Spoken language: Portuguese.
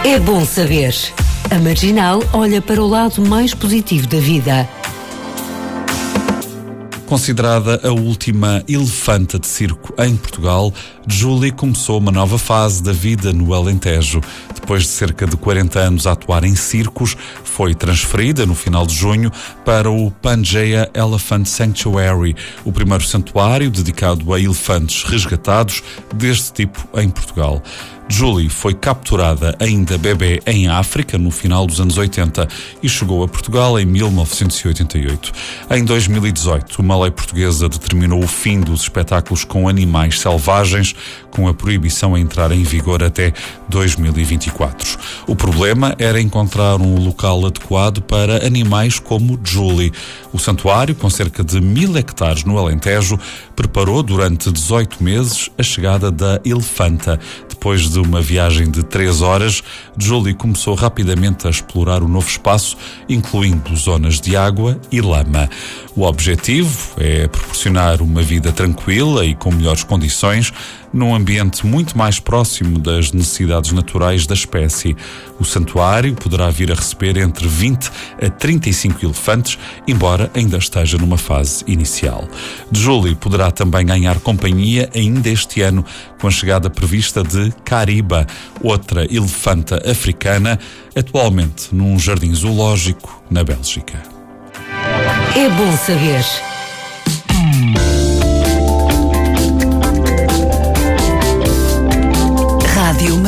É bom saber. A Marginal olha para o lado mais positivo da vida. Considerada a última elefanta de circo em Portugal, Julie começou uma nova fase da vida no Alentejo. Depois de cerca de 40 anos a atuar em circos, foi transferida no final de junho para o Pangea Elephant Sanctuary, o primeiro santuário dedicado a elefantes resgatados deste tipo em Portugal. Julie foi capturada ainda bebê em África no final dos anos 80 e chegou a Portugal em 1988. Em 2018, uma lei portuguesa determinou o fim dos espetáculos com animais selvagens, com a proibição a entrar em vigor até 2024. O problema era encontrar um local adequado para animais como Julie. O santuário, com cerca de 1000 hectares no Alentejo, preparou durante 18 meses a chegada da elefanta. Depois de uma viagem de 3 horas, Julie começou rapidamente a explorar o novo espaço, incluindo zonas de água e lama. O objetivo é proporcionar uma vida tranquila e com melhores condições, num ambiente muito mais próximo das necessidades naturais da espécie. O santuário poderá vir a receber entre 20 a 35 elefantes, embora ainda esteja numa fase inicial. Julie poderá também ganhar companhia ainda este ano, com a chegada prevista de Cariba, outra elefanta africana, atualmente num jardim zoológico na Bélgica. É bom saber. Rádio